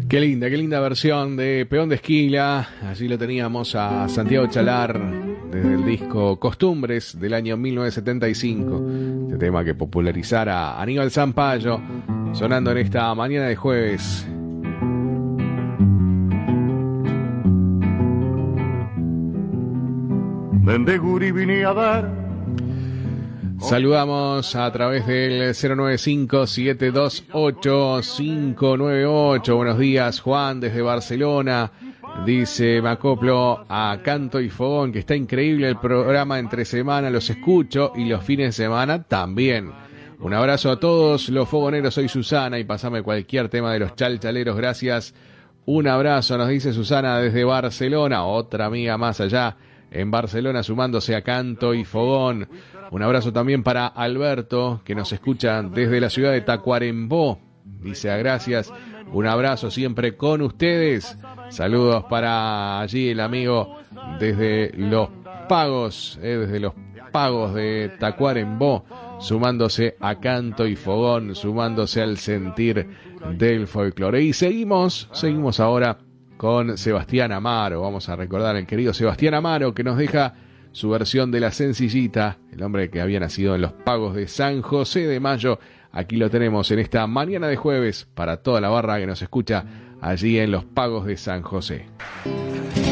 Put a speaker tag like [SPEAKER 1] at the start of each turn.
[SPEAKER 1] Qué linda versión de Peón de Esquila. Allí lo teníamos a Santiago Chalar desde el disco Costumbres del año 1975. Este tema que popularizara Aníbal Zampayo, sonando en esta mañana de jueves.
[SPEAKER 2] Dende guri vine a dar.
[SPEAKER 1] Saludamos a través del 095-728-598. Buenos días, Juan, desde Barcelona. Dice, me acoplo a Canto y Fogón, que está increíble el programa entre semana. Los escucho y los fines de semana también. Un abrazo a todos los fogoneros. Soy Susana y pasame cualquier tema de los chalchaleros. Gracias. Un abrazo, nos dice Susana desde Barcelona. Otra amiga más allá en Barcelona sumándose a Canto y Fogón. Un abrazo también para Alberto, que nos escucha desde la ciudad de Tacuarembó. Dice, gracias. Un abrazo siempre con ustedes. Saludos para allí el amigo desde Los Pagos, desde Los Pagos de Tacuarembó, sumándose a Canto y Fogón, sumándose al sentir del folclore. Y seguimos ahora con Sebastián Amaro. Vamos a recordar al querido Sebastián Amaro, que nos deja su versión de La Sencillita, el hombre que había nacido en Los Pagos de San José de Mayo. Aquí lo tenemos en esta mañana de jueves para toda la barra que nos escucha allí en Los Pagos de San José.